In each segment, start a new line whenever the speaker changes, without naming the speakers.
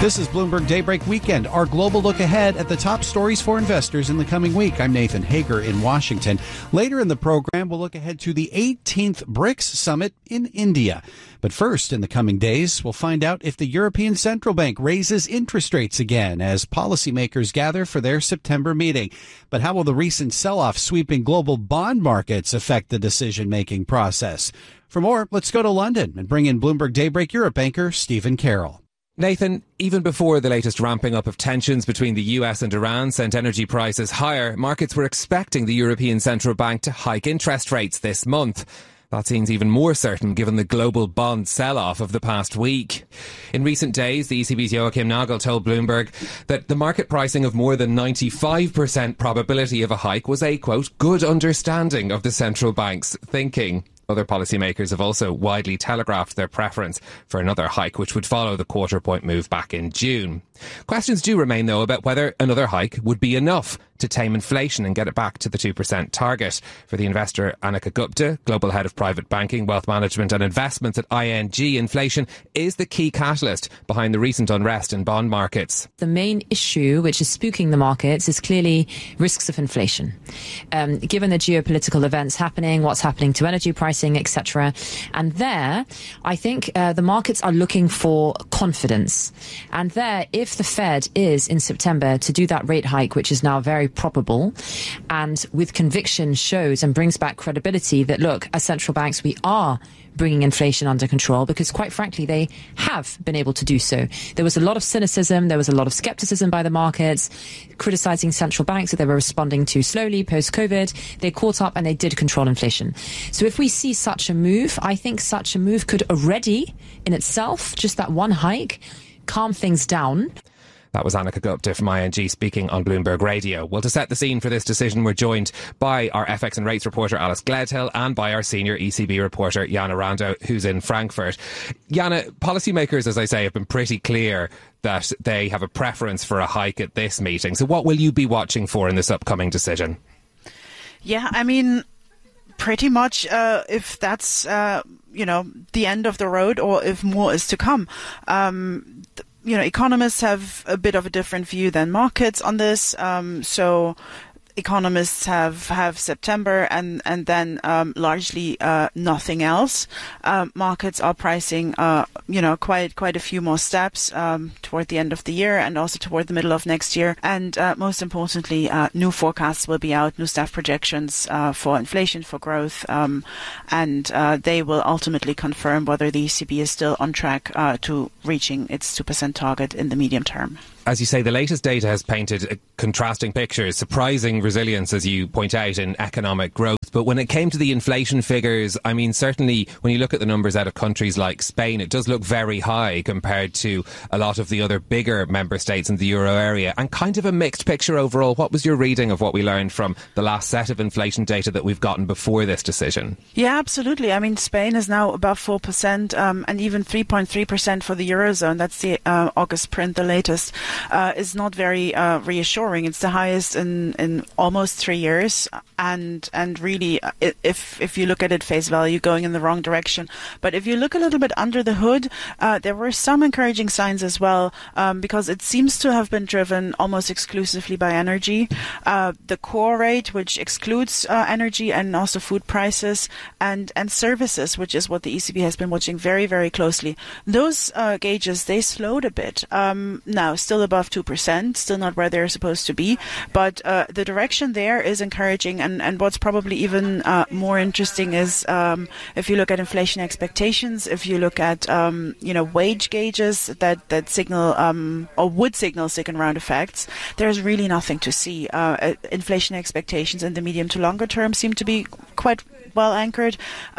This is Bloomberg Daybreak Weekend, our global look ahead at the top stories for investors in the coming week. I'm Nathan Hager in Washington. Later in the program, we'll look ahead to the 18th BRICS Summit in India. But first, in the coming days, we'll find out if the European Central Bank raises interest rates again as policymakers gather for their September meeting. But how will the recent sell-off sweeping global bond markets affect the decision-making process? For more, let's go to London and bring in Bloomberg Daybreak Europe anchor Stephen Carroll.
Nathan, even before the latest ramping up of tensions between the US and Iran sent energy prices higher, markets were expecting the European Central Bank to hike interest rates this month. That seems even more certain given the global bond sell-off of the past week. In recent days, the ECB's Joachim Nagel told Bloomberg that the market pricing of more than 95% probability of a hike was a, quote, good understanding of the central bank's thinking. Other policymakers have also widely telegraphed their preference for another hike, which would follow the quarter-point move back in June. Questions do remain, though, about whether another hike would be enough to tame inflation and get it back to the 2% target. For the investor Annika Gupta, Global Head of Private Banking, Wealth Management and Investments at ING, inflation is the key catalyst behind the recent unrest in bond markets.
The main issue which is spooking the markets is clearly risks of inflation. Given the geopolitical events happening, what's happening to energy pricing, etc. And there, I think the markets are looking for confidence. And there, if the Fed is in September to do that rate hike, which is now very probable, and with conviction shows and brings back credibility that, look, as central banks, we are bringing inflation under control, because quite frankly, they have been able to do so. There was a lot of cynicism, there was a lot of skepticism by the markets, criticizing central banks that they were responding too slowly post-COVID. They caught up and they did control inflation. So if we see such a move, I think such a move could already, in itself, just that one hike, calm things down.
That was Annika Gupta from ING speaking on Bloomberg Radio. Well, to set the scene for this decision, we're joined by our FX and rates reporter Alice Gledhill and by our senior ECB reporter Jana Rando, who's in Frankfurt. Jana, policymakers, as I say, have been pretty clear that they have a preference for a hike at this meeting. So what will you be watching for in this upcoming decision?
Yeah, I mean, pretty much if that's, the end of the road or if more is to come. Economists have a bit of a different view than markets on this. So economists have September and then largely nothing else. Markets are pricing quite a few more steps toward the end of the year and also toward the middle of next year. And most importantly, new forecasts will be out, new staff projections for inflation, for growth, and they will ultimately confirm whether the ECB is still on track to reaching its 2% target in the medium term.
As you say, the latest data has painted contrasting pictures, surprising resilience, as you point out, in economic growth. But when it came to the inflation figures, I mean, certainly when you look at the numbers out of countries like Spain, it does look very high compared to a lot of the other bigger member states in the euro area, and kind of a mixed picture overall. What was your reading of what we learned from the last set of inflation data that we've gotten before this decision?
Yeah, absolutely. I mean, Spain is now above 4% and even 3.3% for the eurozone. That's the August print, the latest. Is not very reassuring. It's the highest in almost 3 years, and really, if you look at it face value, going in the wrong direction. But if you look a little bit under the hood, there were some encouraging signs as well, because it seems to have been driven almost exclusively by energy. The core rate, which excludes energy and also food prices, and services, which is what the ECB has been watching very, very closely. Those gauges, they slowed a bit. Now, still above 2%, still not where they're supposed to be, but the direction there is encouraging. And what's probably even more interesting is if you look at inflation expectations, if you look at wage gauges that signal or would signal second round effects, there's really nothing to see. Inflation expectations in the medium to longer term seem to be quite well anchored.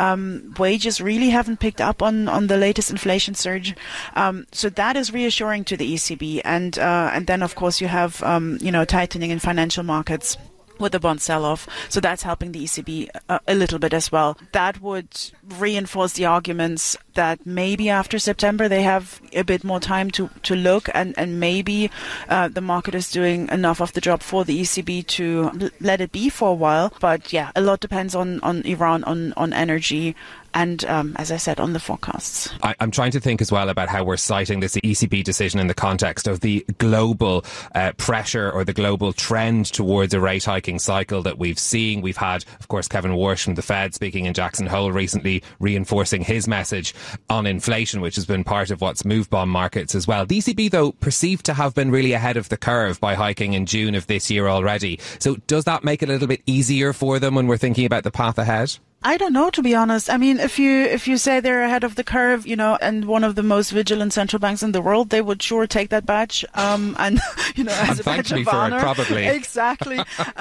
Wages really haven't picked up on the latest inflation surge, so that is reassuring to the ECB. And then of course you have tightening in financial markets with the bond sell-off. So that's helping the ECB a little bit as well. That would reinforce the arguments that maybe after September they have a bit more time to look, and maybe the market is doing enough of the job for the ECB to let it be for a while. But yeah, a lot depends on Iran, on energy, and as I said, on the forecasts.
I'm trying to think as well about how we're citing this ECB decision in the context of the global pressure or the global trend towards a rate hiking cycle that we've seen. We've had, of course, Kevin Warsh from the Fed speaking in Jackson Hole recently, reinforcing his message on inflation, which has been part of what's moved bond markets as well. The ECB, though, perceived to have been really ahead of the curve by hiking in June of this year already. So does that make it a little bit easier for them when we're thinking about the path ahead?
I don't know, to be honest. I mean, if you say they're ahead of the curve, and one of the most vigilant central banks in the world, they would sure take that badge, and as a badge of honor.
Probably.
Exactly.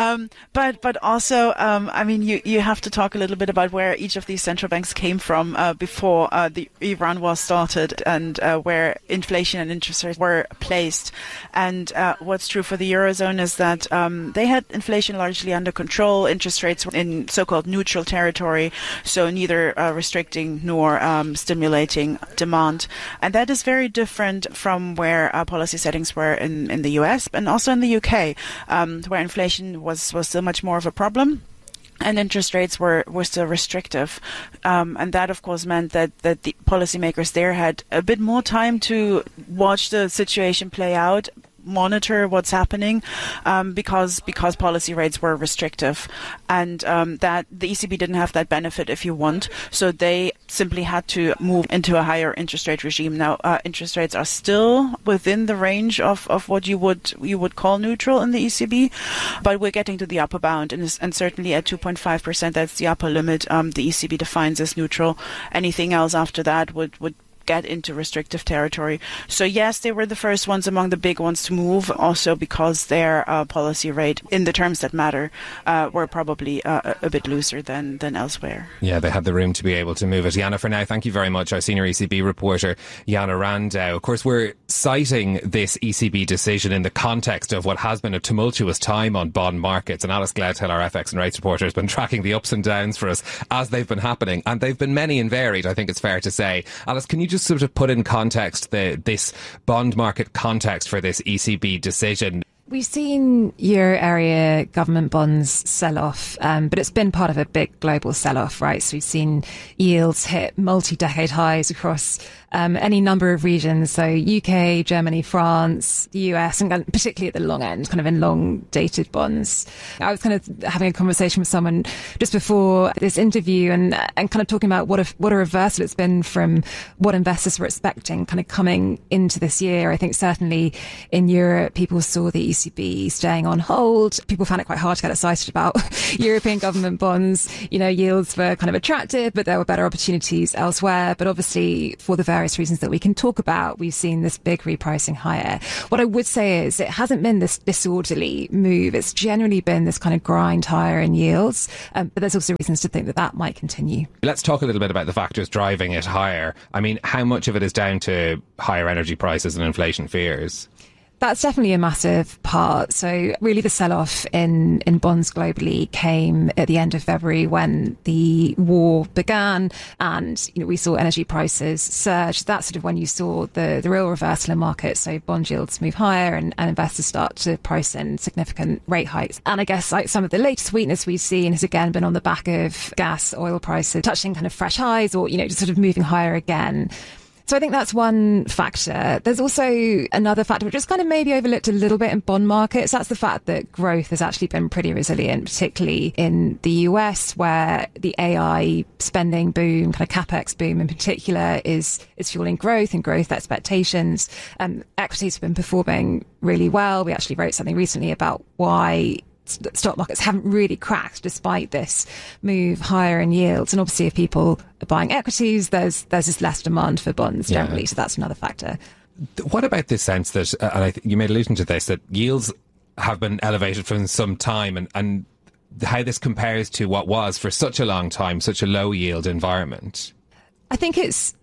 But also, I mean, you have to talk a little bit about where each of these central banks came from before the Iran war started, and where inflation and interest rates were placed. And what's true for the Eurozone is that they had inflation largely under control. Interest rates were in so-called neutral territory. So neither restricting nor stimulating demand. And that is very different from where policy settings were in the US and also in the UK, where inflation was still much more of a problem. And interest rates were still restrictive. And that, of course, meant that the policymakers there had a bit more time to watch the situation play out, monitor what's happening, because policy rates were restrictive, and that the ECB didn't have that benefit, if you want. So they simply had to move into a higher interest rate regime. Now, interest rates are still within the range of what you would call neutral in the ECB, but we're getting to the upper bound, and certainly at 2.5%, that's the upper limit. The ECB defines as neutral. Anything else after that would get into restrictive territory. So yes, they were the first ones among the big ones to move, also because their policy rate, in the terms that matter, were probably a bit looser than elsewhere.
Yeah, they had the room to be able to move it. Jana, for now, thank you very much. Our senior ECB reporter, Jana Randau. Of course, we're citing this ECB decision in the context of what has been a tumultuous time on bond markets. And Alice Gledhill, our FX and rates reporter, has been tracking the ups and downs for us as they've been happening. And they've been many and varied, I think it's fair to say. Alice, can you just sort of put in context this bond market context for this ECB decision?
We've seen euro area government bonds sell off, but it's been part of a big global sell-off, right? So we've seen yields hit multi-decade highs across any number of regions. So UK, Germany, France, the US, and particularly at the long end, kind of in long-dated bonds. I was kind of having a conversation with someone just before this interview and kind of talking about what a reversal it's been from what investors were expecting kind of coming into this year. I think certainly in Europe, people saw the ECB staying on hold. People found it quite hard to get excited about European government bonds. Yields were kind of attractive, but there were better opportunities elsewhere. But obviously, for the various reasons that we can talk about, we've seen this big repricing higher. What I would say is it hasn't been this disorderly move. It's generally been this kind of grind higher in yields. But there's also reasons to think that might continue.
Let's talk a little bit about the factors driving it higher. I mean, how much of it is down to higher energy prices and inflation fears?
That's definitely a massive part. So really the sell-off in bonds globally came at the end of February when the war began and we saw energy prices surge. That's sort of when you saw the real reversal in markets. So bond yields move higher and investors start to price in significant rate hikes. And I guess like some of the latest weakness we've seen has again been on the back of gas, oil prices touching kind of fresh highs or, just sort of moving higher again. So I think that's one factor. There's also another factor which is kind of maybe overlooked a little bit in bond markets. That's the fact that growth has actually been pretty resilient, particularly in the US, where the AI spending boom, kind of capex boom in particular, is fueling growth and growth expectations. Equities have been performing really well. We actually wrote something recently about why stock markets haven't really cracked despite this move higher in yields. And obviously if people are buying equities, there's just less demand for bonds generally. So that's another factor.
What about this sense that, and you made allusion to this, that yields have been elevated for some time and how this compares to what was for such a long time, such a low yield environment?
I think it's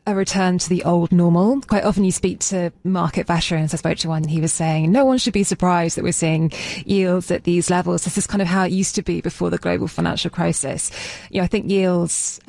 a return to the old normal. Quite often you speak to market veterans. I spoke to one and he was saying, no one should be surprised that we're seeing yields at these levels. This is kind of how it used to be before the global financial crisis. I think yields,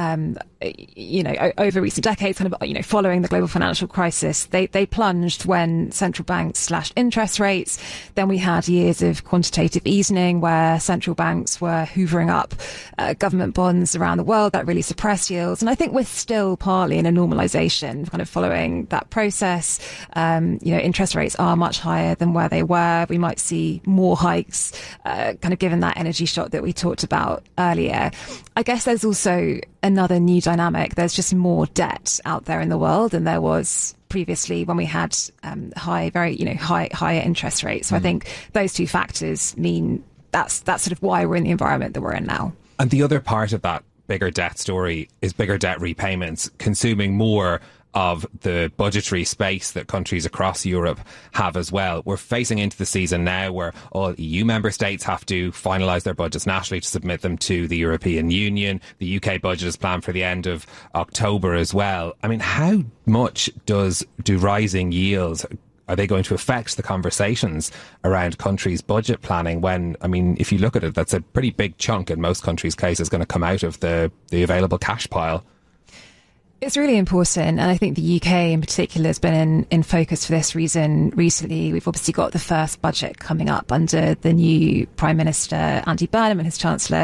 over recent decades, kind of, following the global financial crisis, they plunged when central banks slashed interest rates. Then we had years of quantitative easing where central banks were hoovering up government bonds around the world. That really suppressed yields. And I think we're still partly in a normalization kind of following that process. Interest rates are much higher than where they were. We might see more hikes, kind of given that energy shock that we talked about earlier. I guess there's also another new dynamic. There's just more debt out there in the world than there was previously when we had higher interest rates. So I think those two factors mean that's sort of why we're in the environment that we're in now.
And the other part of that bigger debt story is bigger debt repayments consuming more of the budgetary space that countries across Europe have as well. We're facing into the season now where all EU member states have to finalise their budgets nationally to submit them to the European Union. The UK budget is planned for the end of October as well. I mean, how much do rising yields, are they going to affect the conversations around countries' budget planning when, I mean, if you look at it, that's a pretty big chunk in most countries' cases going to come out of the available cash pile?
It's really important, and I think the UK in particular has been in focus for this reason recently. We've obviously got the first budget coming up under the new Prime Minister, Andy Burnham, and his Chancellor.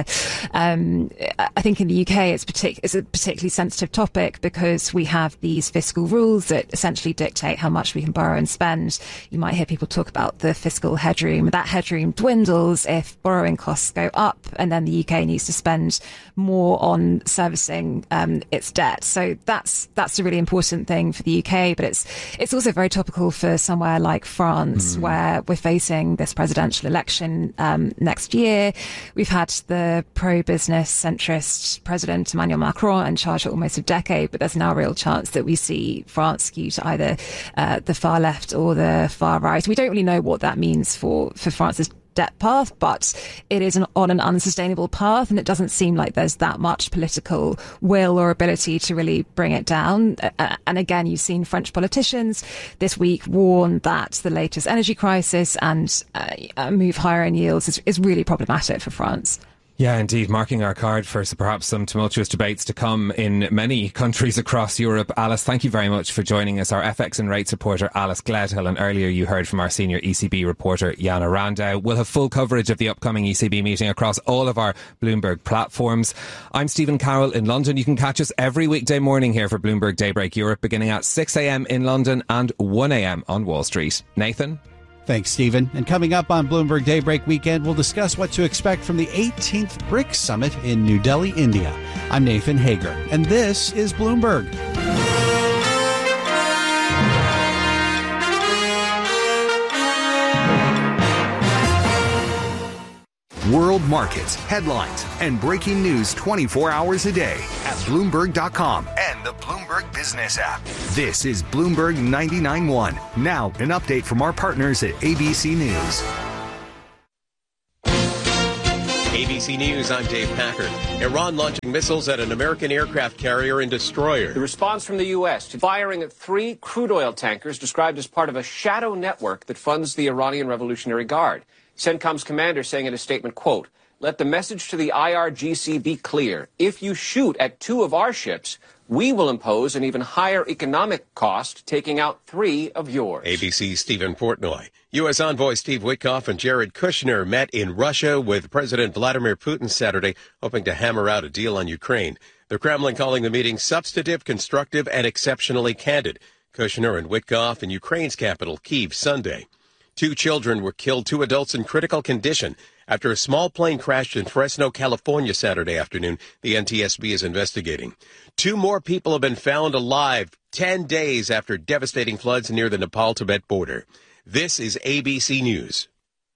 I think in the UK it's a particularly sensitive topic because we have these fiscal rules that essentially dictate how much we can borrow and spend. You might hear people talk about the fiscal headroom. That headroom dwindles if borrowing costs go up, and then the UK needs to spend more on servicing its debt. So that's a really important thing for the UK, but it's also very topical for somewhere like France, where we're facing this presidential election next year. We've had the pro-business centrist President Emmanuel Macron in charge for almost a decade, but there's now a real chance that we see France skew to either the far left or the far right. We don't really know what that means for France's debt path, but it is on an unsustainable path, and it doesn't seem like there's that much political will or ability to really bring it down. And again, you've seen French politicians this week warn that the latest energy crisis and move higher in yields is really problematic for France.
Yeah, indeed, marking our card for perhaps some tumultuous debates to come in many countries across Europe. Alice, thank you very much for joining us. Our FX and rates reporter, Alice Gledhill, and earlier you heard from our senior ECB reporter, Jana Randau. We'll have full coverage of the upcoming ECB meeting across all of our Bloomberg platforms. I'm Stephen Carroll in London. You can catch us every weekday morning here for Bloomberg Daybreak Europe, beginning at 6 a.m. in London and 1 a.m. on Wall Street. Nathan?
Thanks, Stephen. And coming up on Bloomberg Daybreak Weekend, we'll discuss what to expect from the 18th BRICS Summit in New Delhi, India. I'm Nathan Hager, and this is Bloomberg.
World markets, headlines, and breaking news 24 hours a day at Bloomberg.com and the Bloomberg Business app. This is Bloomberg 99.1. Now, an update from our partners at ABC News.
ABC News, I'm Dave Packard. Iran launching missiles at an American aircraft carrier and destroyer.
The response from the U.S. to firing at 3 crude oil tankers described as part of a shadow network that funds the Iranian Revolutionary Guard. CENTCOM's commander saying in a statement, quote, "Let the message to the IRGC be clear. If you shoot at 2 of our ships, we will impose an even higher economic cost, taking out 3 of yours."
ABC's Stephen Portnoy. U.S. envoy Steve Witkoff and Jared Kushner met in Russia with President Vladimir Putin Saturday, hoping to hammer out a deal on Ukraine. The Kremlin calling the meeting substantive, constructive, and exceptionally candid. Kushner and Witkoff in Ukraine's capital, Kyiv, Sunday. 2 children were killed, 2 adults in critical condition after a small plane crashed in Fresno, California Saturday afternoon. The NTSB is investigating. 2 more people have been found alive 10 days after devastating floods near the Nepal-Tibet border. This is ABC News.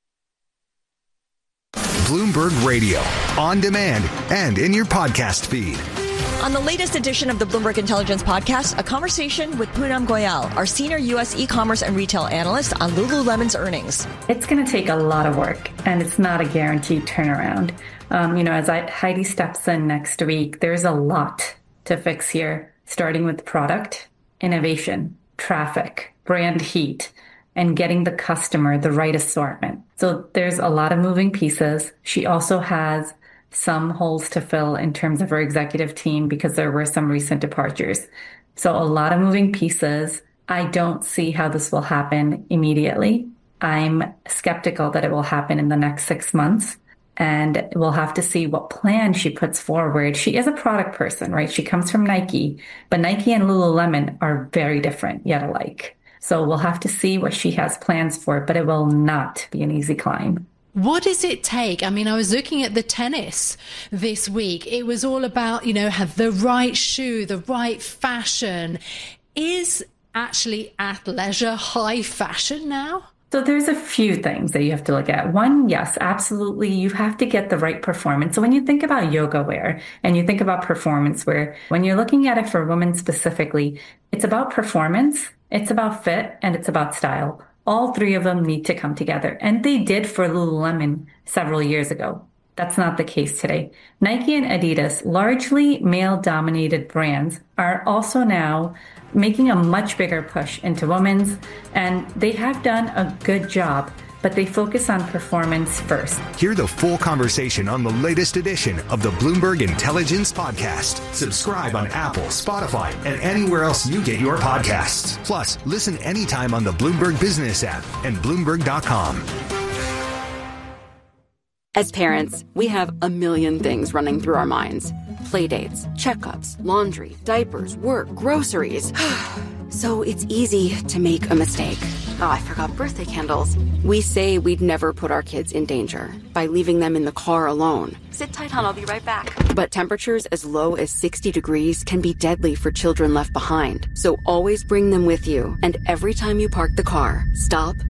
Bloomberg Radio, on demand and in your podcast feed.
On the latest edition of the Bloomberg Intelligence Podcast, a conversation with Poonam Goyal, our senior U.S. e-commerce and retail analyst on Lululemon's earnings.
It's going to take a lot of work, and it's not a guaranteed turnaround. As Heidi steps in next week, there's a lot to fix here, starting with product, innovation, traffic, brand heat, and getting the customer the right assortment. So there's a lot of moving pieces. She also has some holes to fill in terms of her executive team because there were some recent departures. So a lot of moving pieces. I don't see how this will happen immediately. I'm skeptical that it will happen in the next 6 months. And we'll have to see what plan she puts forward. She is a product person, right? She comes from Nike, but Nike and Lululemon are very different, yet alike. So we'll have to see what she has plans for, but it will not be an easy climb.
What does it take? I mean, I was looking at the tennis this week. It was all about, have the right shoe, the right fashion. Is actually athleisure high fashion now?
So there's a few things that you have to look at. One, yes, absolutely. You have to get the right performance. So when you think about yoga wear and you think about performance wear, when you're looking at it for women specifically, it's about performance, it's about fit, and it's about style. All three of them need to come together. And they did for Lululemon several years ago. That's not the case today. Nike and Adidas, largely male-dominated brands, are also now making a much bigger push into women's, and they have done a good job, but they focus on performance first.
Hear the full conversation on the latest edition of the Bloomberg Intelligence Podcast. Subscribe on Apple, Spotify, and anywhere else you get your podcasts. Plus, listen anytime on the Bloomberg Business app and Bloomberg.com.
As parents, we have a million things running through our minds. Playdates, checkups, laundry, diapers, work, groceries. So it's easy to make a mistake. Oh, I forgot birthday candles. We say we'd never put our kids in danger by leaving them in the car alone. Sit tight, hon, I'll be right back. But temperatures as low as 60 degrees can be deadly for children left behind. So always bring them with you. And every time you park the car, stop,